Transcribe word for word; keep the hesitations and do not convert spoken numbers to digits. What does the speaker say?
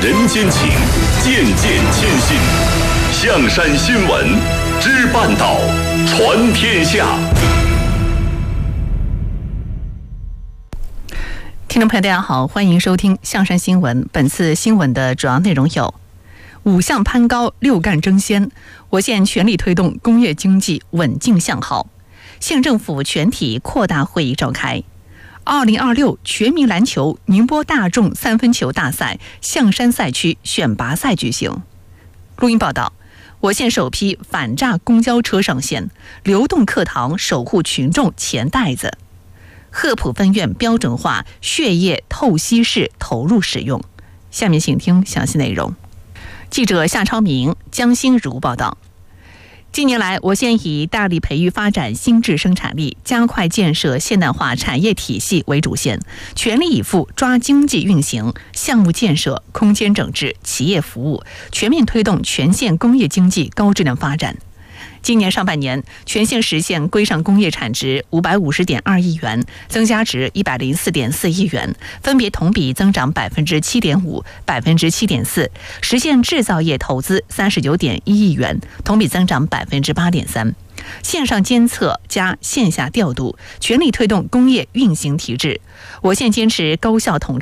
人间情，件件亲信。象山新闻知半岛，传天下。 听众朋友大家好，欢迎收听象山新闻。本次新闻的主要内容有：五项攀高，六干争先，我县全力推动工业经济稳劲向好；县政府全体扩大会议召开；二零二六全民篮球宁波大众三分球大赛象山赛区选拔赛举行。录音报道：我县首批反诈公交车上线，流动课堂守护群众钱袋子；鹤浦分院标准化血液透析室投入使用。下面请听详细内容。记者夏超明、江心如报道。近年来，我县以大力培育发展新质生产力，加快建设现代化产业体系为主线，全力以赴抓经济运行、项目建设、空间整治、企业服务，全面推动全县工业经济高质量发展。今年上半年，全县实现规上工业产值五百五十点二亿元，增加值一百零四点四亿元，分别同比增长百分之七点五、百分之七点四，实现制造业投资三十九点一亿元，同比增长百分之八点三。线上监测加线下调度，全力推动工业运行提质。我县坚持高效统筹。